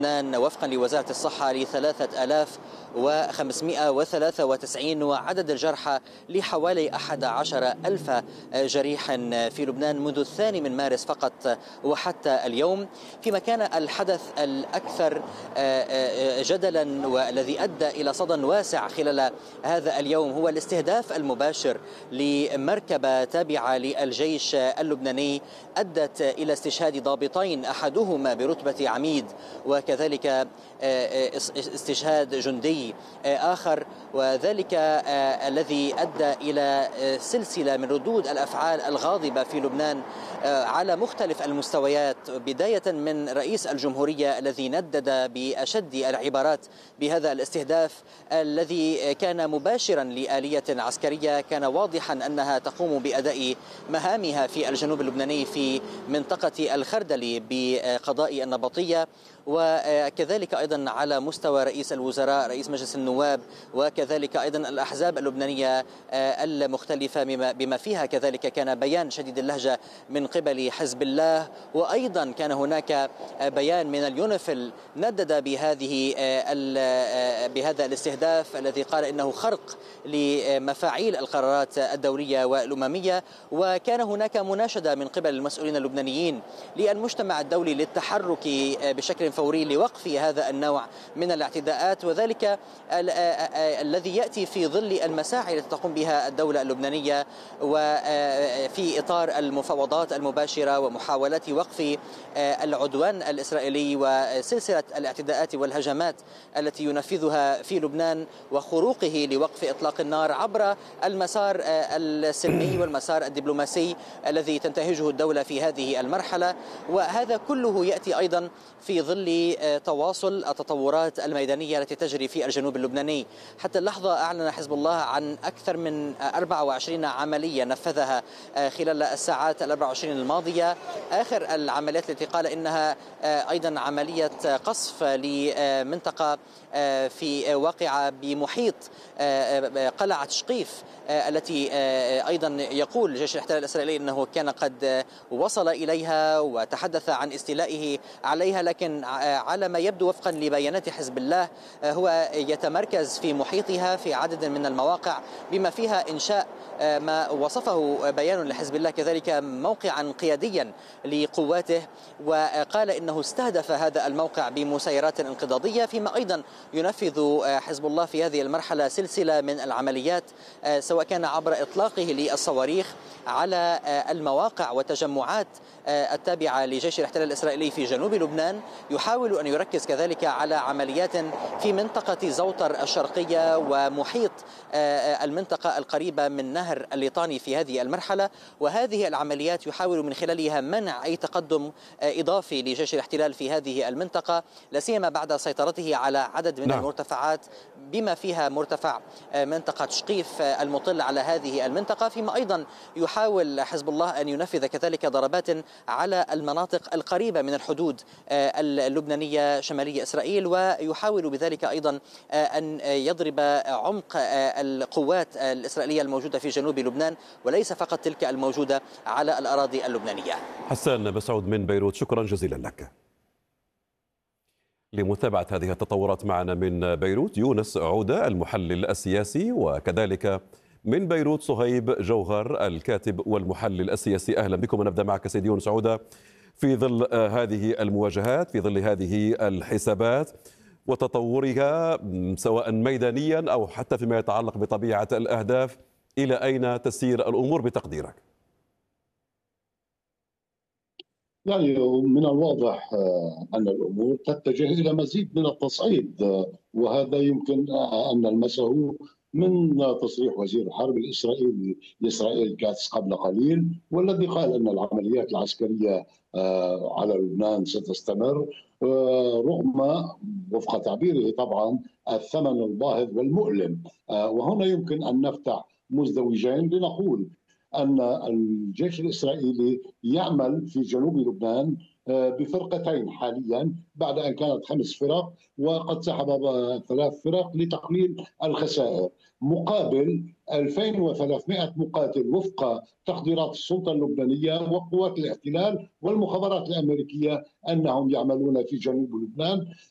وفقا لوزارة الصحة ل 3593 وعدد الجرحى لحوالي 11,000 جريح في لبنان منذ 2 مارس فقط وحتى اليوم. فيما كان الحدث الأكثر جدلا والذي أدى إلى صدى واسع خلال هذا اليوم هو الاستهداف المباشر لمركبة تابعة للجيش اللبناني أدت إلى استشهاد ضابطين، أحدهما برتبة عميد وكذلك استشهاد جندي آخر، وذلك الذي أدى إلى سلسلة من ردود الأفعال الغاضبة في لبنان على مختلف المستويات، بداية من رئيس الجمهورية الذي ندد بأشد العبارات بهذا الاستهداف الذي كان مباشرا لآلية عسكرية كان واضحا أنها تقوم بأداء مهامها في الجنوب اللبناني في منطقة الخردلي بقضاء النبطية، وكذلك أيضا على مستوى رئيس الوزراء، رئيس مجلس النواب، وكذلك أيضا الأحزاب اللبنانية المختلفة بما فيها كذلك كان بيان شديد اللهجة من قبل حزب الله، وأيضا كان هناك بيان من اليونيفيل ندد بهذا الاستهداف الذي قال إنه خرق لمفاعيل القرارات الدولية والأممية. وكان هناك مناشدة من قبل المسؤولين اللبنانيين للمجتمع الدولي للتحرك بشكل فوري لوقف هذا النوع من الاعتداءات، وذلك الذي يأتي في ظل المساعي التي تقوم بها الدولة اللبنانية وفي إطار المفاوضات المباشرة ومحاولات وقف العدوان الإسرائيلي وسلسلة الاعتداءات والهجمات التي ينفذها في لبنان وخروقه لوقف إطلاق النار عبر المسار السلمي والمسار الدبلوماسي الذي تنتهجه الدولة في هذه المرحلة. وهذا كله يأتي أيضا في ظل تواصل التطورات الميدانية التي تجري في الجنوب اللبناني. حتى اللحظة أعلن حزب الله عن أكثر من 24 عملية نفذها خلال الساعات 24 الماضية. آخر العمليات التي قال إنها أيضا عملية قصف لمنطقة في واقعة بمحيط قلعة شقيف التي أيضا يقول جيش الاحتلال الإسرائيلي أنه كان قد وصل إليها وتحدث عن استيلائه عليها، لكن على ما يبدو وفقا لبيانات حزب الله هو يتمركز في محيطها في عدد من المواقع بما فيها إنشاء ما وصفه بيان لحزب الله كذلك موقعا قياديا لقواته، وقال إنه استهدف هذا الموقع بمسيرات انقضاضية. فيما أيضا ينفذ حزب الله في هذه المرحلة سلسلة من العمليات سواء كان عبر إطلاقه للصواريخ على المواقع والتجمعات التابعة لجيش الاحتلال الإسرائيلي في جنوب لبنان، يحاول أن يركز كذلك على عمليات في منطقة زوطر الشرقية ومحيط المنطقة القريبة من نهر الليطاني في هذه المرحلة. وهذه العمليات يحاول من خلالها منع أي تقدم إضافي لجيش الاحتلال في هذه المنطقة، لا سيما بعد سيطرته على عدد من المرتفعات بما فيها مرتفع منطقة شقيف المطل على هذه المنطقة. فيما أيضا يحاول حزب الله أن ينفذ كذلك ضربات على المناطق القريبة من الحدود اللبنانية شمالية إسرائيل، ويحاول بذلك أيضا أن يضرب عمق القوات الإسرائيلية الموجودة في جنوب لبنان وليس فقط تلك الموجودة على الأراضي اللبنانية. حسان مسعود من بيروت، شكرا جزيلا لك. لمتابعة هذه التطورات معنا من بيروت يونس عودة المحلل السياسي، وكذلك من بيروت صهيب جوهر الكاتب والمحلل السياسي. أهلا بكم، ونبدأ معك سيدي يونس عودة. في ظل هذه المواجهات، في ظل هذه الحسابات وتطورها سواء ميدانيا أو حتى فيما يتعلق بطبيعة الأهداف، إلى أين تسير الأمور بتقديرك؟ يعني من الواضح أن الأمور تتجه إلى مزيد من التصعيد، وهذا يمكن أن نلمسه من تصريح وزير الحرب الإسرائيلي إسرائيل كاتس قبل قليل، والذي قال أن العمليات العسكرية على لبنان ستستمر رغم وفق تعبيره طبعا الثمن الباهظ والمؤلم. وهنا يمكن أن نفتح مزدوجين لنقول أن الجيش الإسرائيلي يعمل في جنوب لبنان بفرقتين حاليا بعد أن كانت 5 فرق، وقد سحب 3 فرق لتقليل الخسائر، مقابل 2300 مقاتل وفق تقديرات السلطة اللبنانية وقوات الاحتلال والمخابرات الأمريكية أنهم يعملون في جنوب لبنان